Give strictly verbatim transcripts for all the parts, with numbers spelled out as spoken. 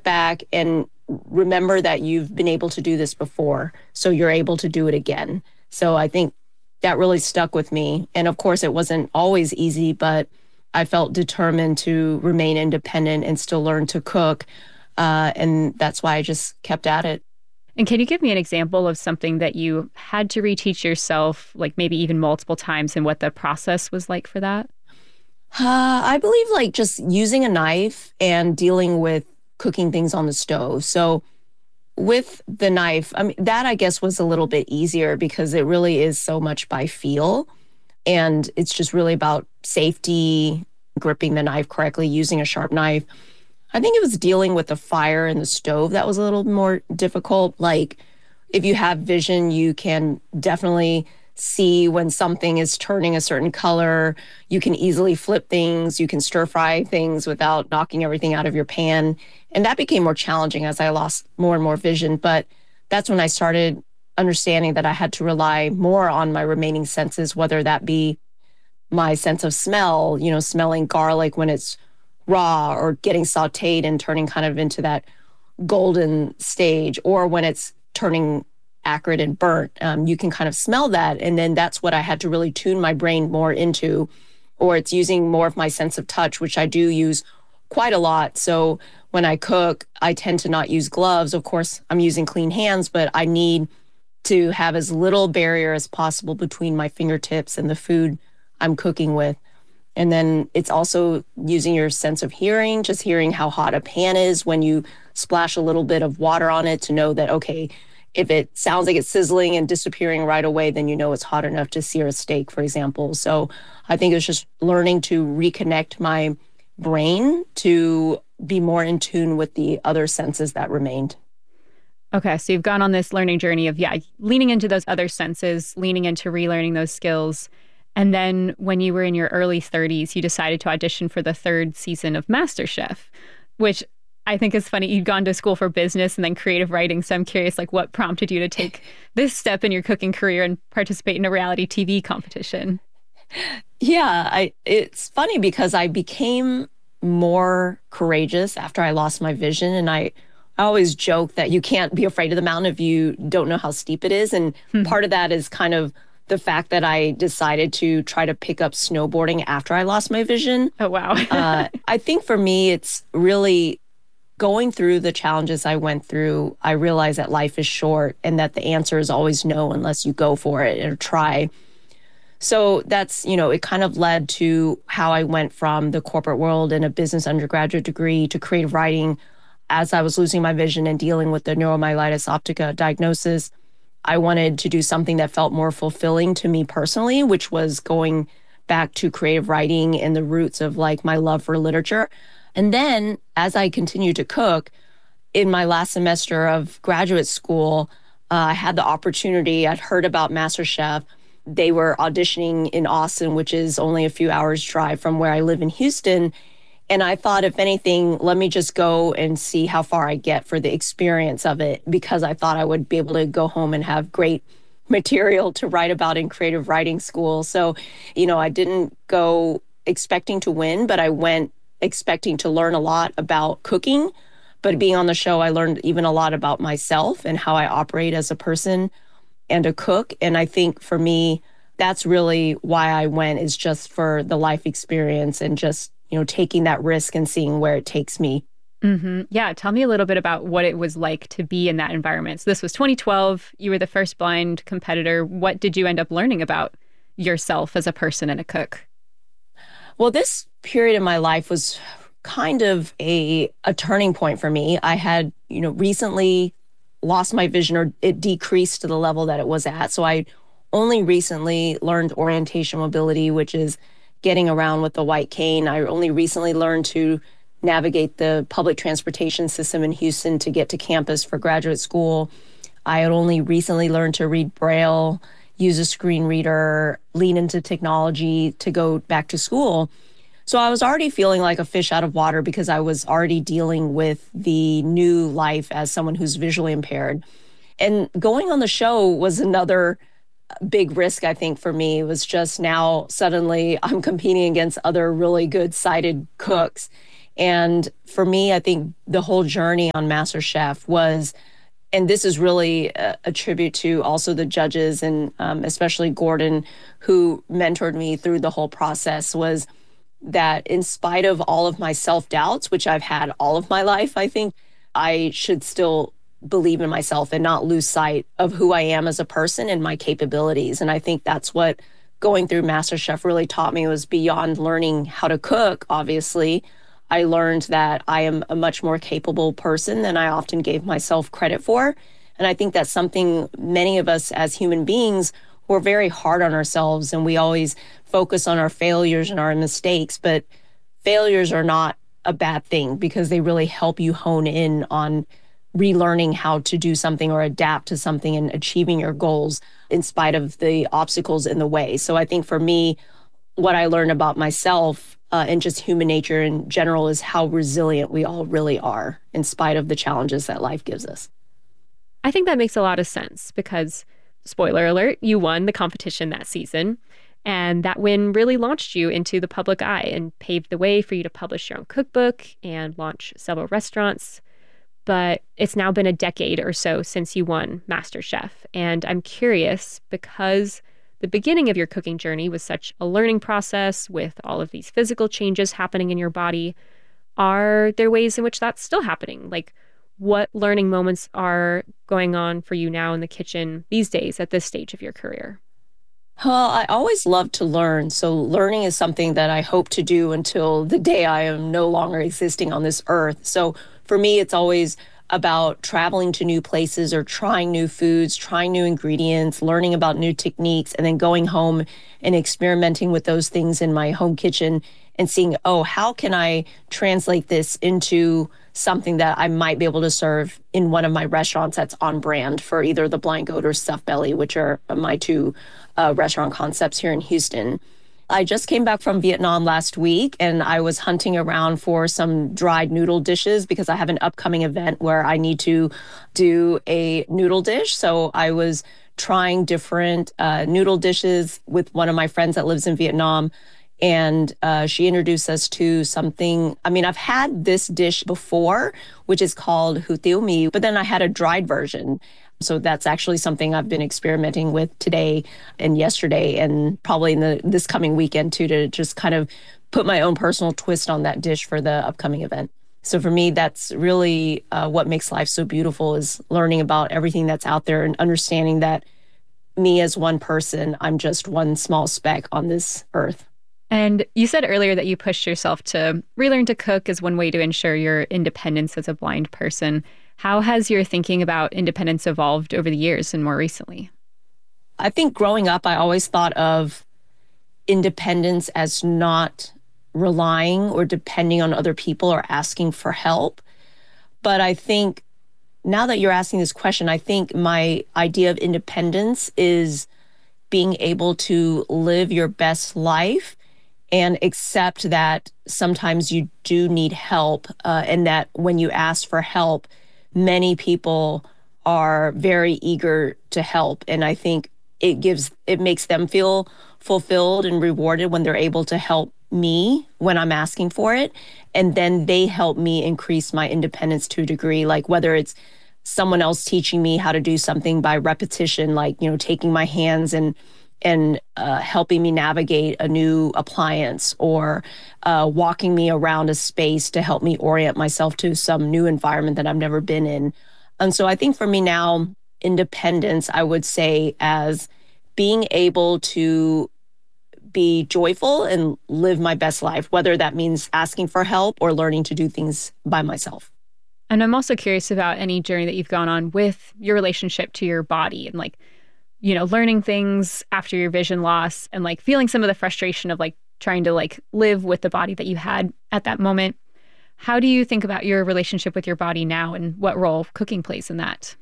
step back and remember that you've been able to do this before, so you're able to do it again. So I think that really stuck with me. And of course, it wasn't always easy, but I felt determined to remain independent and still learn to cook. Uh, and that's why I just kept at it. And can you give me an example of something that you had to reteach yourself, like maybe even multiple times, and what the process was like for that? Uh, I believe like just using a knife and dealing with cooking things on the stove. So with the knife, I mean, that I guess was a little bit easier because it really is so much by feel. And it's just really about safety, gripping the knife correctly, using a sharp knife. I think it was dealing with the fire and the stove that was a little more difficult. Like if you have vision, you can definitely see when something is turning a certain color. You can easily flip things. You can stir fry things without knocking everything out of your pan. And that became more challenging as I lost more and more vision. But that's when I started understanding that I had to rely more on my remaining senses, whether that be my sense of smell, you know, smelling garlic when it's raw or getting sauteed and turning kind of into that golden stage, or when it's turning acrid and burnt. Um, you can kind of smell that. And then that's what I had to really tune my brain more into, or it's using more of my sense of touch, which I do use quite a lot. So when I cook, I tend to not use gloves. Of course, I'm using clean hands, but I need to have as little barrier as possible between my fingertips and the food I'm cooking with. And then it's also using your sense of hearing, just hearing how hot a pan is when you splash a little bit of water on it to know that, okay, if it sounds like it's sizzling and disappearing right away, then you know it's hot enough to sear a steak, for example. So I think it's just learning to reconnect my brain to be more in tune with the other senses that remained. Okay, so you've gone on this learning journey of, yeah, leaning into those other senses, leaning into relearning those skills. And then when you were in your early thirties, you decided to audition for the third season of MasterChef, which I think is funny. You'd gone to school for business and then creative writing. So I'm curious, like, what prompted you to take this step in your cooking career and participate in a reality T V competition? Yeah, I, it's funny because I became more courageous after I lost my vision. And I, I always joke that you can't be afraid of the mountain if you don't know how steep it is. And hmm. part of that is kind of the fact that I decided to try to pick up snowboarding after I lost my vision. Oh, wow. uh, I think for me, it's really going through the challenges I went through. I realized that life is short and that the answer is always no unless you go for it or try. So that's, you know, it kind of led to how I went from the corporate world and a business undergraduate degree to creative writing. As I was losing my vision and dealing with the neuromyelitis optica diagnosis, I wanted to do something that felt more fulfilling to me personally, which was going back to creative writing and the roots of like my love for literature. And then as I continued to cook, in my last semester of graduate school, uh, I had the opportunity, I'd heard about MasterChef. They were auditioning in Austin, which is only a few hours drive from where I live in Houston. And I thought, if anything, let me just go and see how far I get for the experience of it, because I thought I would be able to go home and have great material to write about in creative writing school. So, you know, I didn't go expecting to win, but I went expecting to learn a lot about cooking. But being on the show, I learned even a lot about myself and how I operate as a person and a cook. And I think for me, that's really why I went, is just for the life experience and just, you know, taking that risk and seeing where it takes me. Mm-hmm. Yeah. Tell me a little bit about what it was like to be in that environment. So this was twenty twelve. You were the first blind competitor. What did you end up learning about yourself as a person and a cook? Well, this period in my life was kind of a, a turning point for me. I had, you know, recently lost my vision, or it decreased to the level that it was at. So I only recently learned orientation mobility, which is getting around with the white cane. I only recently learned to navigate the public transportation system in Houston to get to campus for graduate school. I had only recently learned to read Braille, use a screen reader, lean into technology to go back to school. So I was already feeling like a fish out of water because I was already dealing with the new life as someone who's visually impaired. And going on the show was another big risk, I think, for me. It was just now suddenly I'm competing against other really good sighted cooks. And for me, I think the whole journey on MasterChef was, and this is really a, a tribute to also the judges and um, especially Gordon, who mentored me through the whole process, was that in spite of all of my self-doubts, which I've had all of my life, I think I should still believe in myself and not lose sight of who I am as a person and my capabilities. And I think that's what going through MasterChef really taught me, was beyond learning how to cook, obviously. I learned that I am a much more capable person than I often gave myself credit for. And I think that's something many of us as human beings, we're very hard on ourselves and we always focus on our failures and our mistakes. But failures are not a bad thing because they really help you hone in on relearning how to do something or adapt to something and achieving your goals in spite of the obstacles in the way. So I think for me, what I learned about myself uh, and just human nature in general is how resilient we all really are in spite of the challenges that life gives us. I think that makes a lot of sense because, spoiler alert, you won the competition that season. And that win really launched you into the public eye and paved the way for you to publish your own cookbook and launch several restaurants. But it's now been a decade or so since you won MasterChef. And I'm curious, because the beginning of your cooking journey was such a learning process with all of these physical changes happening in your body, are there ways in which that's still happening? Like, what learning moments are going on for you now in the kitchen these days at this stage of your career? Well, I always love to learn. So learning is something that I hope to do until the day I am no longer existing on this earth. So for me, it's always about traveling to new places or trying new foods, trying new ingredients, learning about new techniques, and then going home and experimenting with those things in my home kitchen and seeing, oh, how can I translate this into something that I might be able to serve in one of my restaurants that's on brand for either the Blind Goat or Stuffed Belly, which are my two uh, restaurant concepts here in Houston. I just came back from Vietnam last week and I was hunting around for some dried noodle dishes because I have an upcoming event where I need to do a noodle dish. So I was trying different uh, noodle dishes with one of my friends that lives in Vietnam. And uh, she introduced us to something. I mean, I've had this dish before, which is called hủ tiếu mì, but then I had a dried version. So that's actually something I've been experimenting with today and yesterday and probably in the this coming weekend too, to just kind of put my own personal twist on that dish for the upcoming event. So for me, that's really uh, what makes life so beautiful, is learning about everything that's out there and understanding that me as one person, I'm just one small speck on this earth. And you said earlier that you pushed yourself to relearn to cook as one way to ensure your independence as a blind person. How has your thinking about independence evolved over the years and more recently? I think growing up, I always thought of independence as not relying or depending on other people or asking for help. But I think now that you're asking this question, I think my idea of independence is being able to live your best life and accept that sometimes you do need help, uh, and that when you ask for help, many people are very eager to help. And I think it gives, it makes them feel fulfilled and rewarded when they're able to help me when I'm asking for it. And then they help me increase my independence to a degree, like whether it's someone else teaching me how to do something by repetition, like, you know, taking my hands and and uh, helping me navigate a new appliance, or uh, walking me around a space to help me orient myself to some new environment that I've never been in. And so I think for me now, independence, I would say, as being able to be joyful and live my best life, whether that means asking for help or learning to do things by myself. And I'm also curious about any journey that you've gone on with your relationship to your body and, like, you know, learning things after your vision loss and like feeling some of the frustration of like trying to like live with the body that you had at that moment. How do you think about your relationship with your body now and what role cooking plays in that?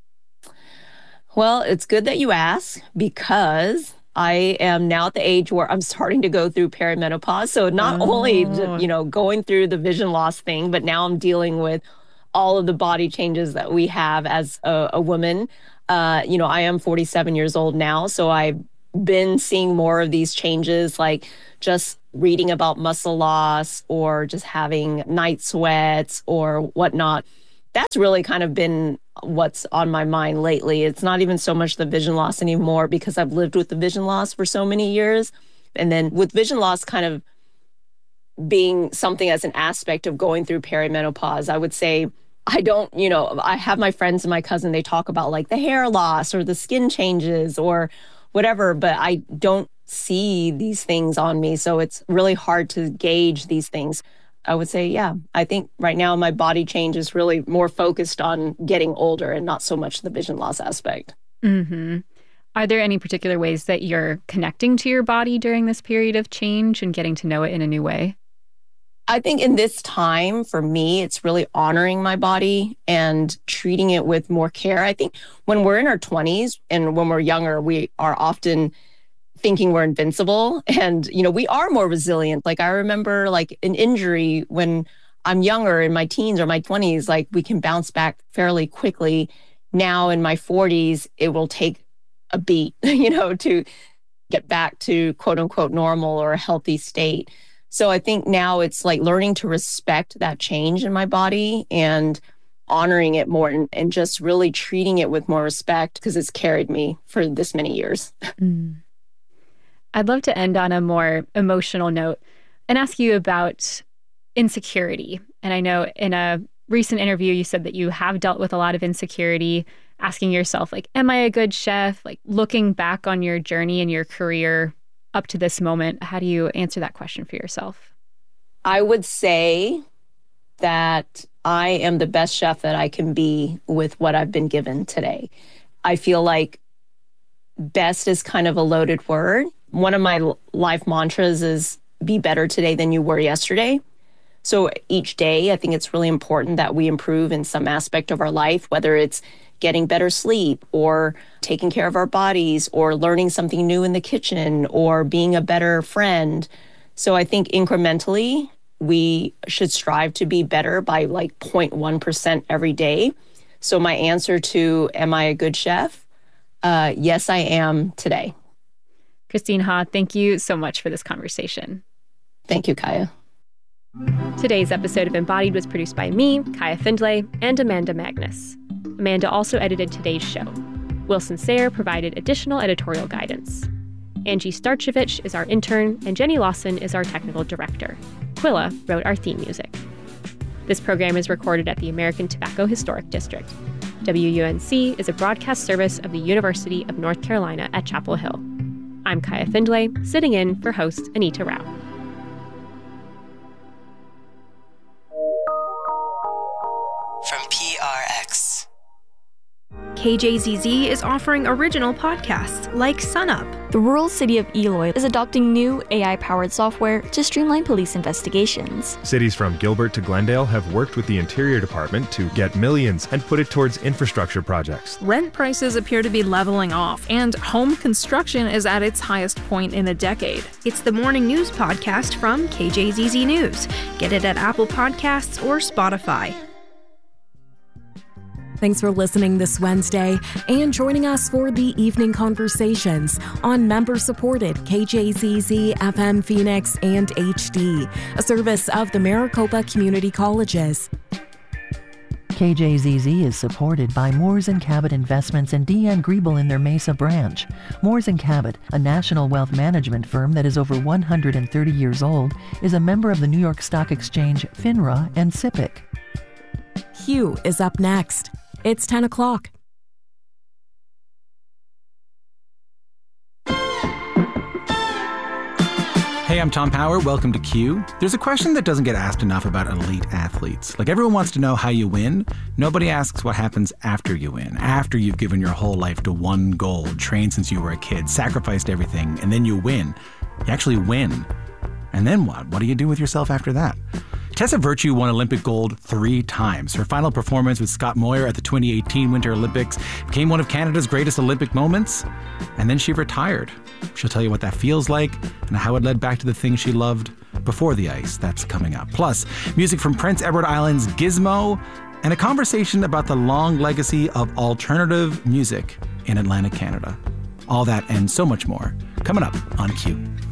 Well, it's good that you ask, because I am now at the age where I'm starting to go through perimenopause. So not oh. only, you know, going through the vision loss thing, but now I'm dealing with all of the body changes that we have as a, a woman. Uh, you know, I am forty-seven years old now, so I been seeing more of these changes, like just reading about muscle loss or just having night sweats or whatnot. That's really kind of been what's on my mind lately. It's not even so much the vision loss anymore because I've lived with the vision loss for so many years. And then with vision loss kind of being something as an aspect of going through perimenopause, I would say I don't, you know, I have my friends and my cousin, they talk about like the hair loss or the skin changes or whatever, but I don't see these things on me. So it's really hard to gauge these things. I would say, yeah, I think right now my body change is really more focused on getting older and not so much the vision loss aspect. Mm-hmm. Are there any particular ways that you're connecting to your body during this period of change and getting to know it in a new way? I think in this time, for me, it's really honoring my body and treating it with more care. I think when we're in our twenties and when we're younger, we are often thinking we're invincible. And, you know, we are more resilient. Like I remember like an injury when I'm younger in my teens or my twenties, like we can bounce back fairly quickly. Now in my forties, it will take a beat, you know, to get back to quote unquote normal or a healthy state. So I think now it's like learning to respect that change in my body and honoring it more and, and just really treating it with more respect because it's carried me for this many years. Mm. I'd love to end on a more emotional note and ask you about insecurity. And I know in a recent interview, you said that you have dealt with a lot of insecurity, asking yourself, like, am I a good chef? Like looking back on your journey and your career up to this moment, how do you answer that question for yourself? I would say that I am the best chef that I can be with what I've been given today. I feel like best is kind of a loaded word. One of my life mantras is be better today than you were yesterday. So each day, I think it's really important that we improve in some aspect of our life, whether it's getting better sleep or taking care of our bodies or learning something new in the kitchen or being a better friend. So I think incrementally, we should strive to be better by like zero point one percent every day. So my answer to, am I a good chef? Uh, yes, I am today. Christine Ha, thank you so much for this conversation. Thank you, Kaya. Today's episode of Embodied was produced by me, Kaya Findlay, and Amanda Magnus. Amanda also edited today's show. Wilson Sayre provided additional editorial guidance. Angie Starchevich is our intern, and Jenny Lawson is our technical director. Quilla wrote our theme music. This program is recorded at the American Tobacco Historic District. W U N C is a broadcast service of the University of North Carolina at Chapel Hill. I'm Kaya Findlay, sitting in for host Anita Rao. From P R X. K J Z Z is offering original podcasts like SunUp. The rural city of Eloy is adopting new A I-powered software to streamline police investigations. Cities from Gilbert to Glendale have worked with the Interior Department to get millions and put it towards infrastructure projects. Rent prices appear to be leveling off, and home construction is at its highest point in a decade. It's the morning news podcast from K J Z Z News. Get it at Apple Podcasts or Spotify. Thanks for listening this Wednesday and joining us for the Evening Conversations on member-supported K J Z Z F M Phoenix and H D, a service of the Maricopa Community Colleges. K J Z Z is supported by Moores and Cabot Investments and Deanne Griebel in their Mesa branch. Moores and Cabot, a national wealth management firm that is over one hundred thirty years old, is a member of the New York Stock Exchange, FINRA, and SIPC. Hugh is up next. It's ten o'clock. Hey, I'm Tom Power. Welcome to Q. There's a question that doesn't get asked enough about elite athletes. Like, everyone wants to know how you win. Nobody asks what happens after you win, after you've given your whole life to one goal, trained since you were a kid, sacrificed everything, and then you win. You actually win. And then what? What do you do with yourself after that? Tessa Virtue won Olympic gold three times. Her final performance with Scott Moir at the twenty eighteen Winter Olympics became one of Canada's greatest Olympic moments. And then she retired. She'll tell you what that feels like and how it led back to the things she loved before the ice. That's coming up. Plus, music from Prince Edward Island's Gizmo and a conversation about the long legacy of alternative music in Atlantic Canada. All that and so much more coming up on Q.